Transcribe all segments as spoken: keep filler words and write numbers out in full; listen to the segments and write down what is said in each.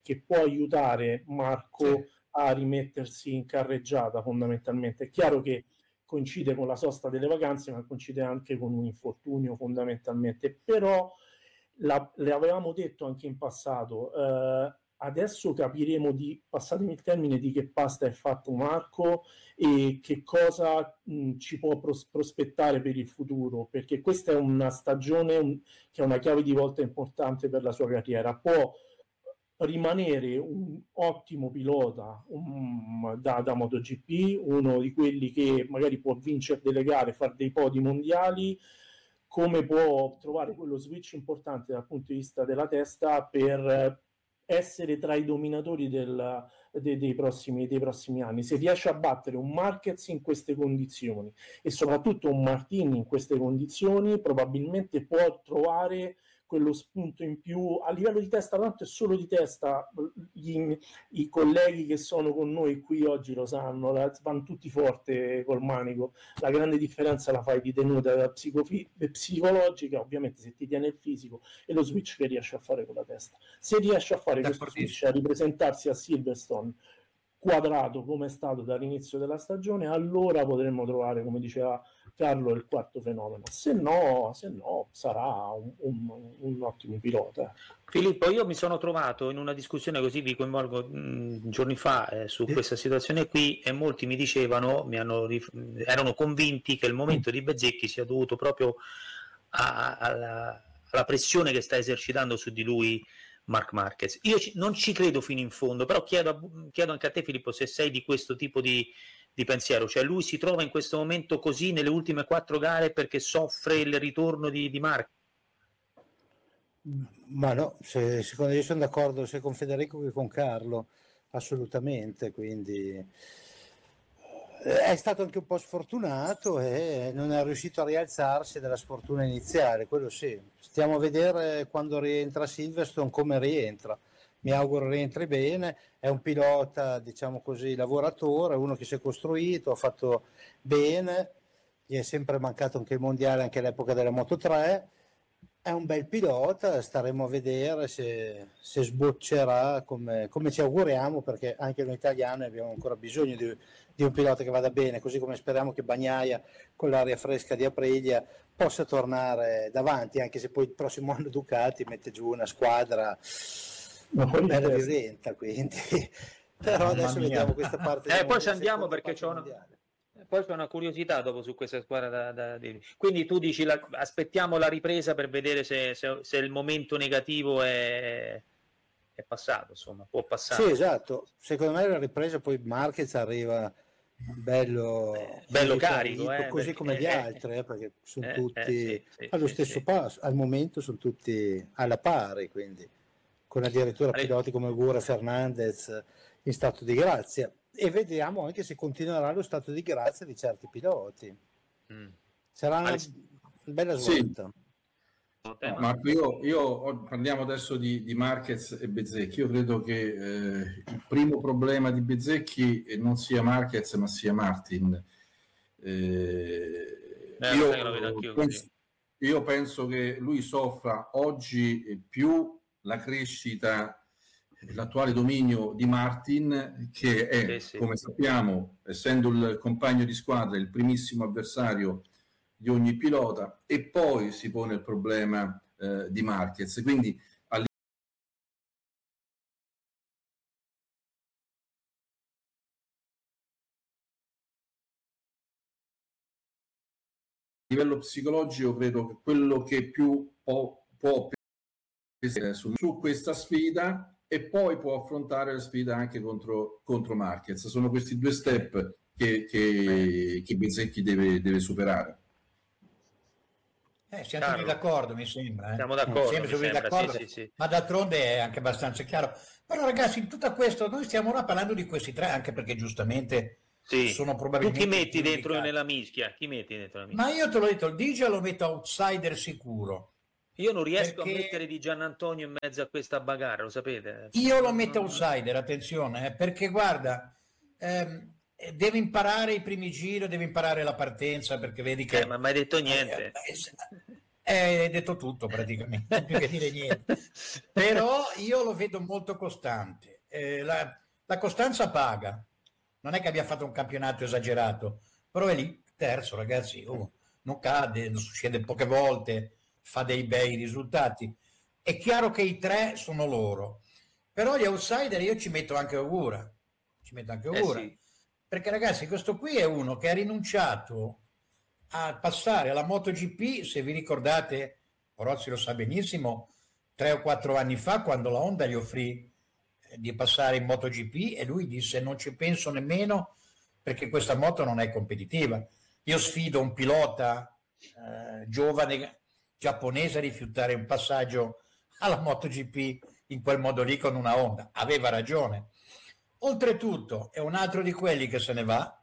che può aiutare Marco sì. a rimettersi in carreggiata fondamentalmente. È chiaro che coincide con la sosta delle vacanze, ma coincide anche con un infortunio fondamentalmente, però la, le avevamo detto anche in passato, eh, adesso capiremo di, passatemi il termine, di che pasta è fatto Marco e che cosa mh, ci può pros- prospettare per il futuro, perché questa è una stagione un, che è una chiave di volta importante per la sua carriera. Può rimanere un ottimo pilota um, da, da MotoGP, uno di quelli che magari può vincere delle gare, fare dei podi mondiali, come può trovare quello switch importante dal punto di vista della testa per essere tra i dominatori del, de, dei, prossimi, dei prossimi anni. Se riesce a battere un Marquez in queste condizioni e soprattutto un Martin in queste condizioni, probabilmente può trovare quello spunto in più a livello di testa. Tanto è solo di testa, gli, i colleghi che sono con noi qui oggi lo sanno, la, vanno tutti forte col manico. La grande differenza la fai di tenuta psicofi- psicologica, ovviamente, se ti tiene il fisico, e lo switch che riesce a fare con la testa. Se riesce a fare questo switch, a ripresentarsi a Silverstone quadrato come è stato dall'inizio della stagione, allora potremmo trovare, come diceva Carlo, il quarto fenomeno. Se no, se no sarà un, un, un ottimo pilota. Filippo, io mi sono trovato in una discussione, così vi coinvolgo, mh, giorni fa eh, su eh. questa situazione qui, e molti mi dicevano, mi hanno, erano convinti che il momento di Bezzecchi sia dovuto proprio a, a, alla, alla pressione che sta esercitando su di lui Marc Marquez. Io ci, non ci credo fino in fondo, però chiedo, chiedo anche a te, Filippo, se sei di questo tipo di, di pensiero, cioè lui si trova in questo momento così nelle ultime quattro gare perché soffre il ritorno di, di Marquez. Ma no, se, secondo io sono d'accordo sia con Federico che con Carlo, assolutamente, quindi è stato anche un po' sfortunato e non è riuscito a rialzarsi dalla sfortuna iniziale, quello sì. Stiamo a vedere quando rientra Silverstone come rientra. Mi auguro rientri bene, è un pilota, diciamo così, lavoratore, uno che si è costruito, ha fatto bene, gli è sempre mancato anche il mondiale, anche all'epoca della Moto tre. È un bel pilota, staremo a vedere se, se sboccerà come, come ci auguriamo, perché anche noi italiani abbiamo ancora bisogno di, di un pilota che vada bene, così come speriamo che Bagnaia con l'aria fresca di Aprilia possa tornare davanti, anche se poi il prossimo anno Ducati mette giù una squadra bella violenta, quindi però adesso vediamo questa parte. Eh, poi ci andiamo perché c'è una... Poi c'è una curiosità dopo su questa squadra da, da, da... Quindi tu dici la, aspettiamo la ripresa per vedere se, se, se il momento negativo è, è passato, insomma, può passare. Sì, esatto, secondo me la ripresa poi Marquez arriva bello, eh, bello carico, eh, così perché, come gli eh, altri, eh, perché sono eh, tutti eh, sì, sì, allo sì, stesso sì. passo, al momento sono tutti alla pari, quindi con addirittura allora, piloti come Gure Fernandez in stato di grazia. E vediamo anche se continuerà lo stato di grazia di certi piloti. Mm. Sarà una Alex... bella svolta. Sì. Marco, io, io parliamo adesso di, di Marquez e Bezzecchi. Io credo che eh, il primo problema di Bezzecchi non sia Marquez, ma sia Martin. Eh, eh, io, penso, io penso che lui soffra oggi più la crescita, l'attuale dominio di Martin, che è, sì, sì, come sappiamo, essendo il compagno di squadra, il primissimo avversario di ogni pilota, e poi si pone il problema eh, di Marquez. Quindi a livello psicologico credo che quello che più può, può pensare su, su questa sfida, e poi può affrontare la sfida anche contro, contro Marquez. Sono questi due step che, che, che Bezzecchi deve, deve superare. Eh, siamo tutti d'accordo, mi sembra. Eh. Siamo d'accordo, Siamo mi sembra, d'accordo, sì, sì, sì. Ma d'altronde è anche abbastanza chiaro. Però ragazzi, in tutto questo, noi stiamo ora parlando di questi tre, anche perché giustamente sì. sono probabilmente... Tu chi metti dentro nella mischia? Chi metti dentro la mischia? Ma io te l'ho detto, il Digia lo metto outsider sicuro. Io non riesco perché... a mettere di Giannantonio in mezzo a questa bagarre, lo sapete? Io lo metto outsider, attenzione, eh, perché guarda, ehm, deve imparare i primi giri, deve imparare la partenza, perché vedi che... Eh, ma mai detto niente. Eh, Hai detto tutto praticamente, non più che dire niente. Però io lo vedo molto costante. Eh, la, la costanza paga. Non è che abbia fatto un campionato esagerato, però è lì, terzo, ragazzi. Oh, non cade, non succede poche volte, fa dei bei risultati. È chiaro che i tre sono loro, però gli outsider io ci metto anche Ogura. Ci metto anche Ogura. Eh sì. Perché, ragazzi, questo qui è uno che ha rinunciato a passare alla MotoGP, se vi ricordate, Orozzi lo sa benissimo, tre o quattro anni fa, quando la Honda gli offrì di passare in MotoGP, e lui disse non ci penso nemmeno perché questa moto non è competitiva. Io sfido un pilota eh, giovane giapponese a rifiutare un passaggio alla MotoGP in quel modo lì con una Honda. Aveva ragione. Oltretutto è un altro di quelli che se ne va.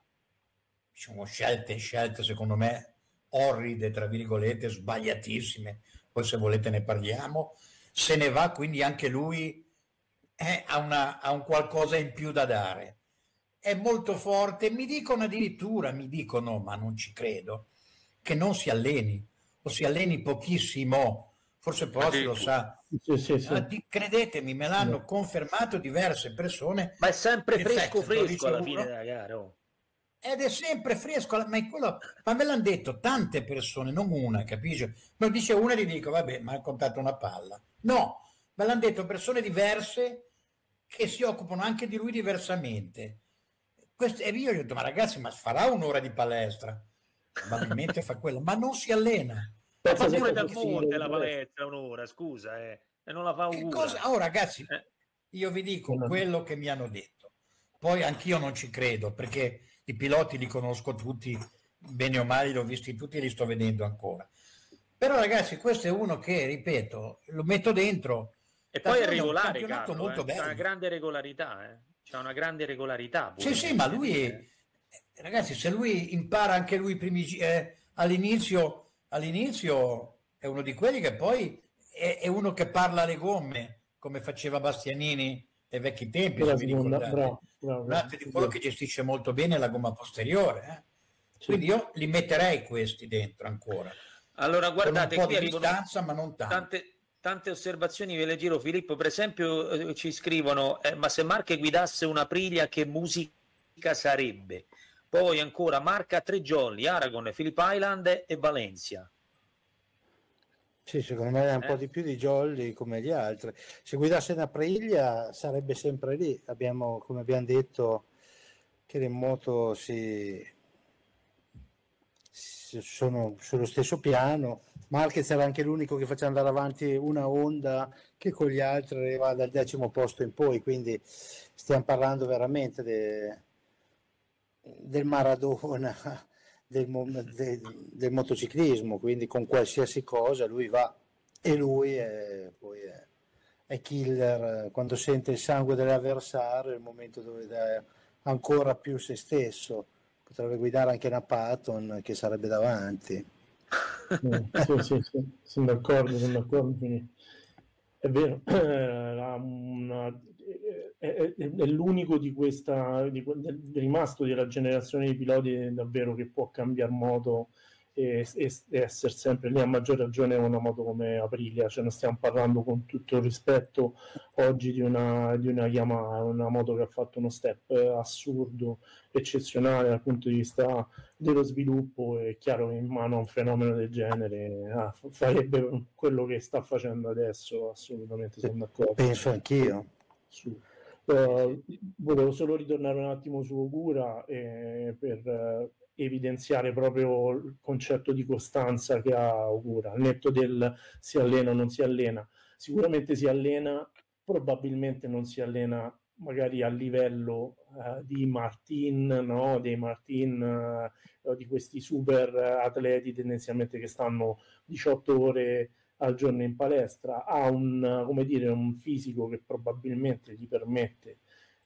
Sono scelte, scelte secondo me orride, tra virgolette, sbagliatissime, poi se volete ne parliamo, se ne va, quindi anche lui eh, ha, una, ha un qualcosa in più da dare, è molto forte, mi dicono addirittura, mi dicono, ma non ci credo, che non si alleni, o si alleni pochissimo, forse Pozzi lo sa, sì, sì, sì. Ah, di, credetemi, me l'hanno no. confermato diverse persone. Ma è sempre fresco fresco alla fine della gara, oh. Ed è sempre fresco, ma, è quello, ma me l'hanno detto tante persone, non una, capisci? Non dice una e gli dico, vabbè, mi ha contato una palla. No, me l'hanno detto persone diverse che si occupano anche di lui diversamente. Questo, e io gli ho detto, ma ragazzi, ma farà un'ora di palestra? Probabilmente fa quello, ma non si allena. Ma fa pure dal monte la palestra un'ora, scusa, eh, e non la fa che cosa? Oh, ragazzi, eh. io vi dico quello che mi hanno detto. Poi anch'io non ci credo, perché i piloti li conosco tutti, bene o male, li ho visti tutti e li sto vedendo ancora. Però ragazzi, questo è uno che, ripeto, lo metto dentro. E poi è regolare, Carlo, molto eh? C'è una grande regolarità, eh? C'è una grande regolarità. Sì, sì, ma lui, eh. ragazzi, se lui impara anche lui primi, eh, all'inizio, all'inizio è uno di quelli che poi è, è uno che parla alle gomme, come faceva Bastianini ai vecchi tempi, se vi ricordate. Bravo, bravo, un altro di quello che gestisce molto bene la gomma posteriore, eh? Sì. Quindi io li metterei questi dentro ancora. Allora guardate, con un po' qui di distanza, ma non tanto. Tante, tante osservazioni ve le giro, Filippo. Per esempio eh, ci scrivono eh, ma se Marche guidasse una Aprilia che musica sarebbe? Poi ancora Marca tre jolly, Aragon, Phillip Island e Valencia. Sì, secondo me è un eh? po' di più di jolly come gli altri. Se guidasse una Aprilia sarebbe sempre lì. Abbiamo, come abbiamo detto, che le moto si, si sono sullo stesso piano. Marquez era anche l'unico che faceva andare avanti una Honda che con gli altri arriva dal decimo posto in poi, quindi stiamo parlando veramente de, del Maradona del, del, del motociclismo, quindi con qualsiasi cosa lui va, e lui è, poi è, è killer quando sente il sangue dell'avversario, il momento dove dà ancora più se stesso. Potrebbe guidare anche una Patton che sarebbe davanti. sì, sì, sì, sono d'accordo, sono d'accordo. È vero, una, è, è, è l'unico di questa, di, del rimasto della generazione di piloti davvero che può cambiare moto e, e, e essere sempre lì, a maggior ragione una moto come Aprilia. Cioè non stiamo parlando, con tutto il rispetto, oggi di una, di una Yamaha, una moto che ha fatto uno step assurdo, eccezionale dal punto di vista dello sviluppo. È chiaro che in mano a un fenomeno del genere ah, farebbe quello che sta facendo adesso, assolutamente, sono d'accordo. Penso anch'io. Su. Uh, volevo solo ritornare un attimo su Ogura eh, per uh, evidenziare proprio il concetto di costanza che ha Ogura, al netto del si allena o non si allena. Sicuramente si allena, probabilmente non si allena magari a livello uh, di Martin, no? Dei Martin, uh, di questi super atleti tendenzialmente che stanno diciotto ore al giorno in palestra. Ha un, come dire, un fisico che probabilmente gli permette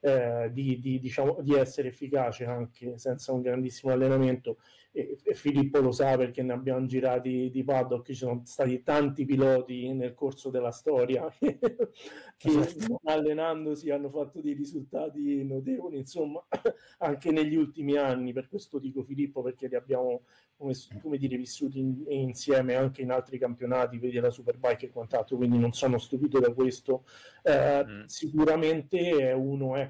eh, di, di, diciamo, di essere efficace anche senza un grandissimo allenamento. E, e Filippo lo sa perché ne abbiamo girati di paddock, ci sono stati tanti piloti nel corso della storia che, che non allenandosi hanno fatto dei risultati notevoli, insomma, anche negli ultimi anni. Per questo dico Filippo, perché li abbiamo, come, come dire, vissuti in, insieme anche in altri campionati, vedi la Superbike e quant'altro, quindi non sono stupito da questo. Eh, mm. Sicuramente è uno, ecco,